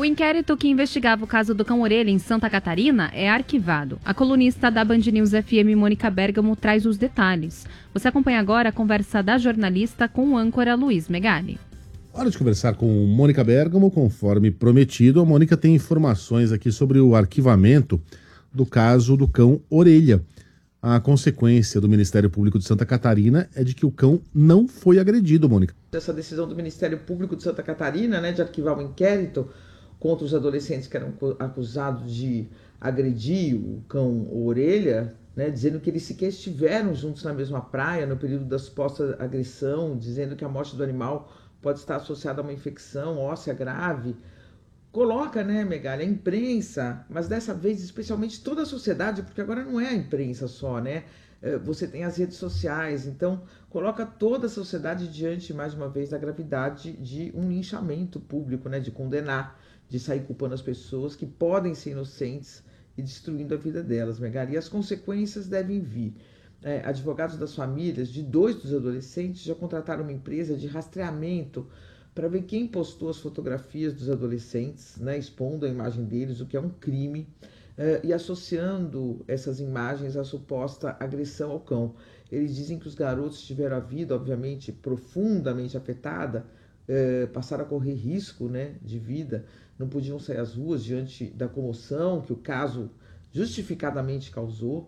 O inquérito que investigava o caso do cão Orelha em Santa Catarina é arquivado. A colunista da Band News FM, Mônica Bergamo, traz os detalhes. Você acompanha agora a conversa da jornalista com o âncora Luiz Megali. Hora de conversar com Mônica Bergamo, conforme prometido. A Mônica tem informações aqui sobre o arquivamento do caso do cão Orelha. A consequência do Ministério Público de Santa Catarina é de que o cão não foi agredido, Mônica. Essa decisão do Ministério Público de Santa Catarina, de arquivar o inquérito contra os adolescentes que eram acusados de agredir o cão Orelha, dizendo que eles sequer estiveram juntos na mesma praia no período da suposta agressão, dizendo que a morte do animal pode estar associada a uma infecção óssea grave. Coloca, Megali, a imprensa, mas dessa vez especialmente toda a sociedade, porque agora não é a imprensa só, Você tem as redes sociais, então coloca toda a sociedade diante, mais uma vez, da gravidade de um linchamento público, de condenar, de sair culpando as pessoas que podem ser inocentes e destruindo a vida delas, Megali. E as consequências devem vir. Advogados das famílias de 2 dos adolescentes já contrataram uma empresa de rastreamento para ver quem postou as fotografias dos adolescentes, expondo a imagem deles, o que é um crime, e associando essas imagens à suposta agressão ao cão. Eles dizem que os garotos tiveram a vida, obviamente, profundamente afetada, passaram a correr risco de vida, não podiam sair às ruas diante da comoção que o caso justificadamente causou,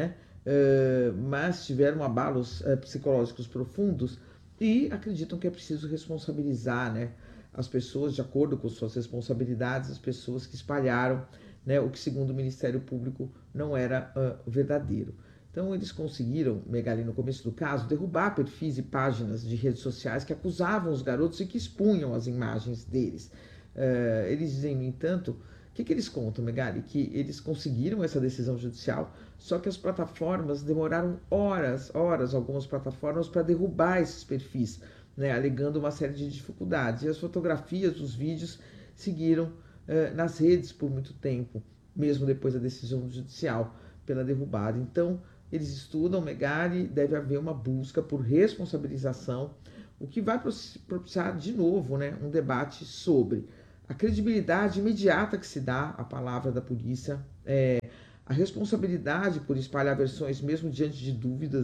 mas tiveram abalos psicológicos profundos, e acreditam que é preciso responsabilizar as pessoas, de acordo com suas responsabilidades, as pessoas que espalharam o que, segundo o Ministério Público, não era verdadeiro. Então, eles conseguiram, Megali, no começo do caso, derrubar perfis e páginas de redes sociais que acusavam os garotos e que expunham as imagens deles. Eles dizem, no entanto, o que eles contam, Megali? Que eles conseguiram essa decisão judicial, só que as plataformas demoraram horas, algumas plataformas, para derrubar esses perfis, alegando uma série de dificuldades. E as fotografias, os vídeos, seguiram nas redes por muito tempo, mesmo depois da decisão judicial pela derrubada. Então, eles estudam, Megali, deve haver uma busca por responsabilização, o que vai propiciar, de novo, um debate sobre a credibilidade imediata que se dá à palavra da polícia, a responsabilidade por espalhar versões mesmo diante de dúvidas,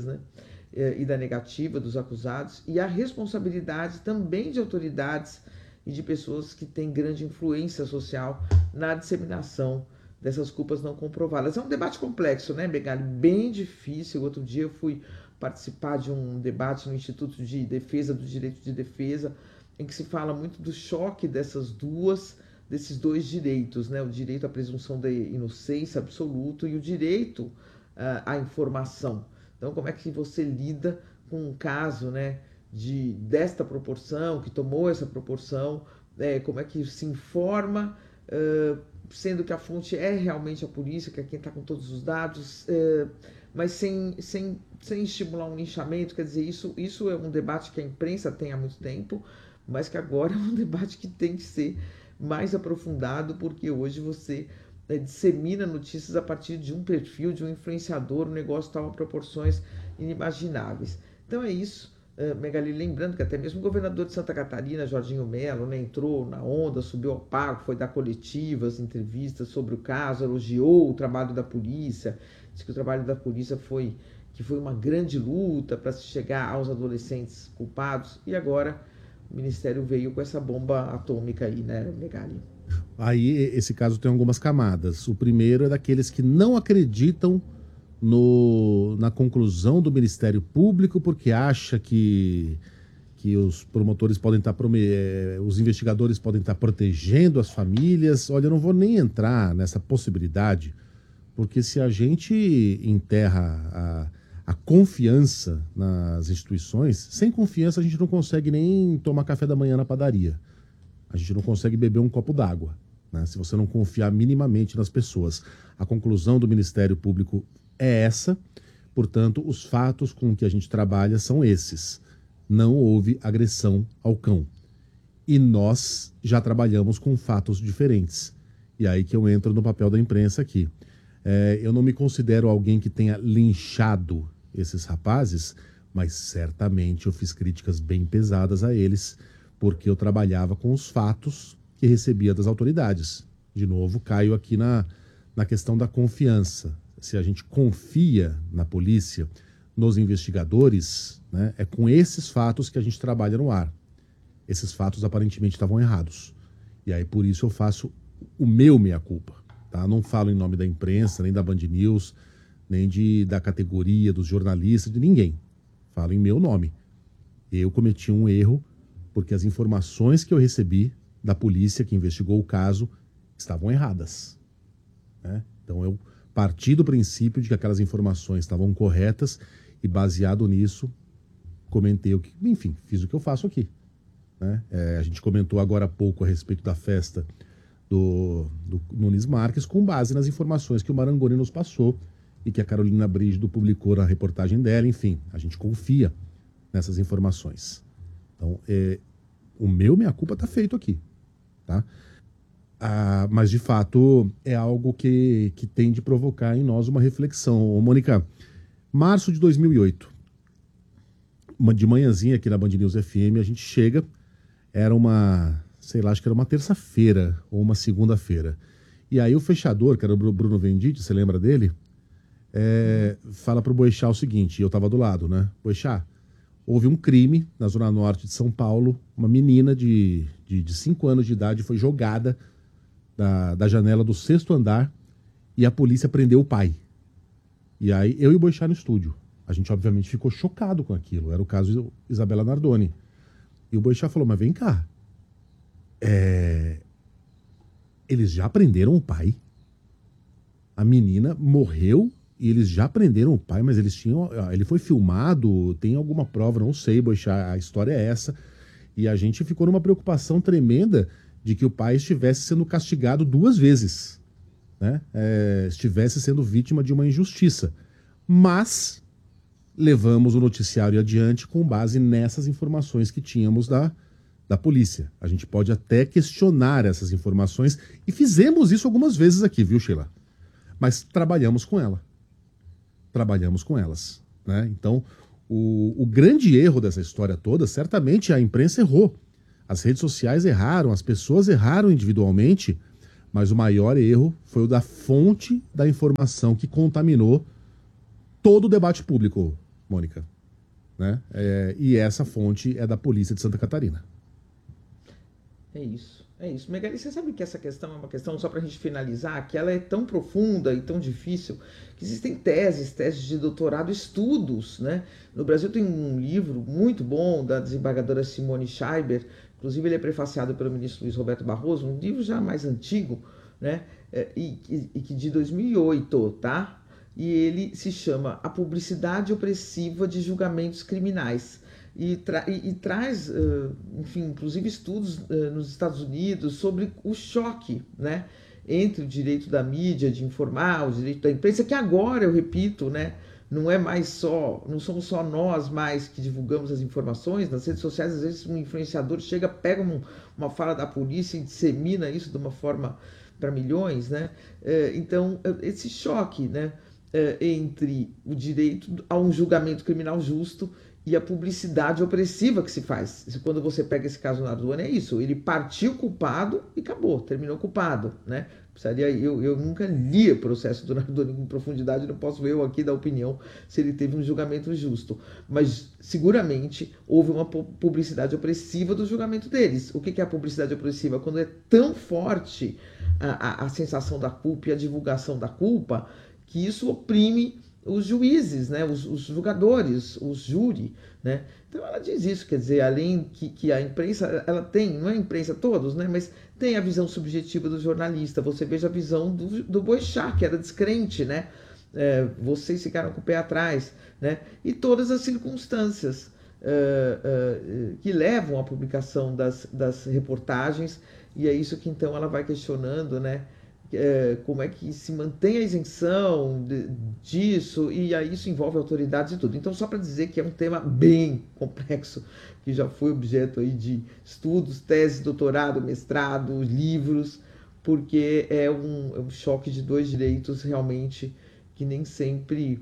e da negativa dos acusados, e a responsabilidade também de autoridades e de pessoas que têm grande influência social na disseminação dessas culpas não comprovadas. É um debate complexo, Megali? Bem difícil. Outro dia eu fui participar de um debate no Instituto de Defesa do Direito de Defesa, em que se fala muito do choque desses dois direitos, o direito à presunção da inocência absoluto e o direito à informação. Então, como é que você lida com um caso desta proporção, que tomou essa proporção, como é que se informa, sendo que a fonte é realmente a polícia, que é quem está com todos os dados, mas sem estimular um linchamento. Quer dizer, isso é um debate que a imprensa tem há muito tempo, mas que agora é um debate que tem que ser mais aprofundado, porque hoje você dissemina notícias a partir de um perfil, de um influenciador, o negócio toma proporções inimagináveis. Então é isso, Megali, lembrando que até mesmo o governador de Santa Catarina, Jorginho Mello, entrou na onda, subiu ao palco, foi dar coletivas, entrevistas sobre o caso, elogiou o trabalho da polícia, disse que o trabalho da polícia foi uma grande luta para se chegar aos adolescentes culpados, e agora o Ministério veio com essa bomba atômica aí, Megali? Aí esse caso tem algumas camadas. O primeiro é daqueles que não acreditam na conclusão do Ministério Público, porque acha que os promotores podem estar, os investigadores podem estar protegendo as famílias. Olha, eu não vou nem entrar nessa possibilidade, porque se a gente enterra a confiança nas instituições, sem confiança a gente não consegue nem tomar café da manhã na padaria. A gente não consegue beber um copo d'água, se você não confiar minimamente nas pessoas. A conclusão do Ministério Público é essa, portanto, os fatos com que a gente trabalha são esses. Não houve agressão ao cão. E nós já trabalhamos com fatos diferentes. E aí que eu entro no papel da imprensa aqui. Eu não me considero alguém que tenha linchado esses rapazes, mas certamente eu fiz críticas bem pesadas a eles, porque eu trabalhava com os fatos que recebia das autoridades. De novo, caio aqui na questão da confiança. Se a gente confia na polícia, nos investigadores, né, é com esses fatos que a gente trabalha no ar. Esses fatos aparentemente estavam errados. E aí por isso eu faço o meu meia-culpa. Tá? Não falo em nome da imprensa, nem da Band News, nem da categoria, dos jornalistas, de ninguém. Falo em meu nome. Eu cometi um erro porque as informações que eu recebi da polícia que investigou o caso estavam erradas. Né? Então eu parti do princípio de que aquelas informações estavam corretas e baseado nisso, comentei o que... Enfim, fiz o que eu faço aqui. Né? A gente comentou agora há pouco a respeito da festa do Nunes Marques com base nas informações que o Marangoni nos passou e que a Carolina Brígido publicou na reportagem dela. Enfim, a gente confia nessas informações. Então, o meu meia-culpa está feito aqui. Tá? Mas, de fato, é algo que tem de provocar em nós uma reflexão. Ô, Mônica, março de 2008, de manhãzinha aqui na Band News FM, a gente chega, era acho que era uma terça-feira ou uma segunda-feira. E aí o fechador, que era o Bruno Venditti, você lembra dele? Fala pro Boechat o seguinte, eu tava do lado, né? Boechat, houve um crime na zona norte de São Paulo, uma menina de 5 anos de idade foi jogada da janela do 6º andar e a polícia prendeu o pai. E aí eu e o Boechat no estúdio. A gente obviamente ficou chocado com aquilo. Era o caso de Isabela Nardoni. E o Boechat falou, mas vem cá. Eles já prenderam o pai? A menina morreu e eles já prenderam o pai, mas ele foi filmado, tem alguma prova, não sei, Boechat, a história é essa. E a gente ficou numa preocupação tremenda de que o pai estivesse sendo castigado 2 vezes, né? Estivesse sendo vítima de uma injustiça. Mas levamos o noticiário adiante com base nessas informações que tínhamos da polícia. A gente pode até questionar essas informações e fizemos isso algumas vezes aqui, viu, Sheila? Mas trabalhamos com ela. Trabalhamos com elas, né? Então, o grande erro dessa história toda, certamente a imprensa errou. As redes sociais erraram, as pessoas erraram individualmente, mas o maior erro foi o da fonte da informação que contaminou todo o debate público, Mônica. Né? E essa fonte é da Polícia de Santa Catarina. É isso. Megali, você sabe que essa questão é uma questão, só para a gente finalizar, que ela é tão profunda e tão difícil, que existem teses de doutorado, estudos, né? No Brasil tem um livro muito bom da desembargadora Simone Scheiber, inclusive ele é prefaciado pelo ministro Luiz Roberto Barroso, um livro já mais antigo, né? E que de 2008, tá? E ele se chama A Publicidade Opressiva de Julgamentos Criminais. E traz, enfim, inclusive estudos nos Estados Unidos sobre o choque, né, entre o direito da mídia de informar, o direito da imprensa, que agora, eu repito, né, não somos só nós mais que divulgamos as informações. Nas redes sociais, às vezes um influenciador chega, pega uma fala da polícia e dissemina isso de uma forma para milhões, né? Então, esse choque, né, entre o direito a um julgamento criminal justo e a publicidade opressiva que se faz. Quando você pega esse caso Nardoni, é isso. Ele partiu culpado e acabou, terminou culpado, né? Eu nunca li o processo do Nardoni com profundidade, não posso eu aqui dar opinião se ele teve um julgamento justo. Mas, seguramente, houve uma publicidade opressiva do julgamento deles. O que é a publicidade opressiva? Quando é tão forte a sensação da culpa e a divulgação da culpa, que isso oprime os juízes, né, os julgadores, os júri, né? Então ela diz isso, quer dizer, além que a imprensa, ela tem, não é a imprensa todos, né, mas tem a visão subjetiva do jornalista. Você veja a visão do Boechat, que era descrente, né? Vocês ficaram com o pé atrás, né? E todas as circunstâncias que levam à publicação das reportagens, e é isso que então ela vai questionando, né? Como é que se mantém a isenção disso, e aí isso envolve autoridades e tudo. Então, só para dizer que é um tema bem complexo, que já foi objeto aí de estudos, teses, doutorado, mestrado, livros, porque é um choque de 2 direitos realmente que nem sempre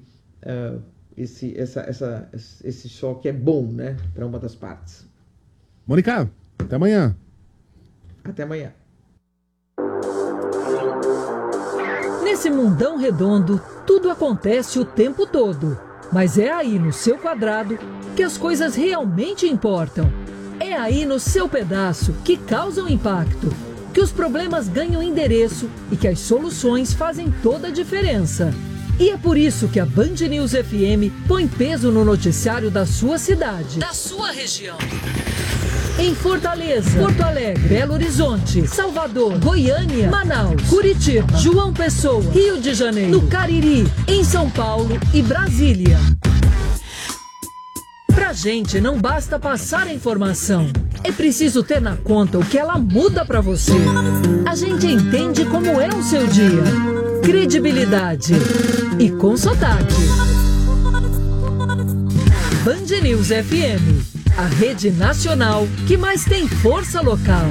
esse choque é bom, né, para uma das partes. Mônica, até amanhã. Até amanhã. Nesse mundão redondo, tudo acontece o tempo todo. Mas é aí no seu quadrado que as coisas realmente importam. É aí no seu pedaço que causam impacto, que os problemas ganham endereço e que as soluções fazem toda a diferença. E é por isso que a Band News FM põe peso no noticiário da sua cidade, da sua região. Em Fortaleza, Porto Alegre, Belo Horizonte, Salvador, Goiânia, Manaus, Curitiba, João Pessoa, Rio de Janeiro, no Cariri, em São Paulo e Brasília. Pra gente não basta passar a informação, é preciso ter na conta o que ela muda pra você. A gente entende como é o seu dia. Credibilidade e com sotaque. Band News FM, a rede nacional que mais tem força local.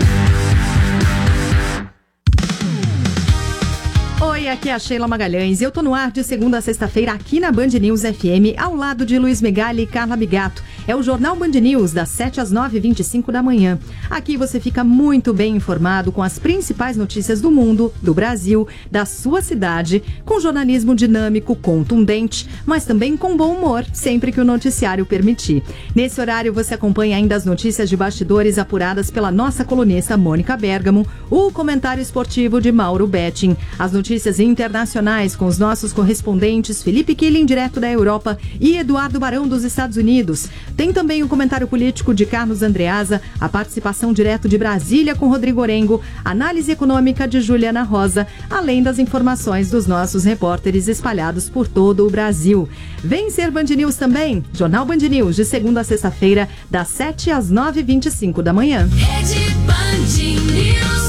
Oi, aqui é a Sheila Magalhães e eu tô no ar de segunda a sexta-feira aqui na Band News FM, ao lado de Luiz Megali e Carla Bigato. É o Jornal Band News, das 7 às 9h25 da manhã. Aqui você fica muito bem informado com as principais notícias do mundo, do Brasil, da sua cidade, com jornalismo dinâmico, contundente, mas também com bom humor, sempre que o noticiário permitir. Nesse horário você acompanha ainda as notícias de bastidores apuradas pela nossa colunista Mônica Bergamo, o comentário esportivo de Mauro Betting, as notícias internacionais com os nossos correspondentes Felipe Killing, direto da Europa, e Eduardo Barão, dos Estados Unidos. Tem também o comentário político de Carlos Andreasa, a participação direto de Brasília com Rodrigo Orengo, análise econômica de Juliana Rosa, além das informações dos nossos repórteres espalhados por todo o Brasil. Vem ser Band News também, Jornal Band News, de segunda a sexta-feira, das 7 às 9h25 da manhã. Rede Band News.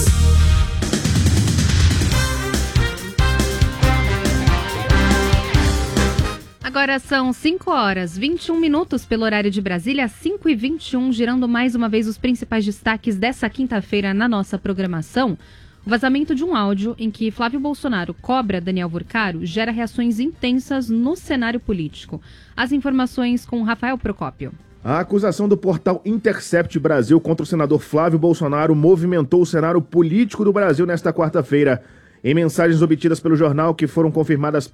Agora são 5 horas, 21 minutos pelo horário de Brasília, 5h21, girando mais uma vez os principais destaques dessa quinta-feira na nossa programação. O vazamento de um áudio em que Flávio Bolsonaro cobra Daniel Wurcaro gera reações intensas no cenário político. As informações com Rafael Procópio. A acusação do portal Intercept Brasil contra o senador Flávio Bolsonaro movimentou o cenário político do Brasil nesta quarta-feira. Em mensagens obtidas pelo jornal que foram confirmadas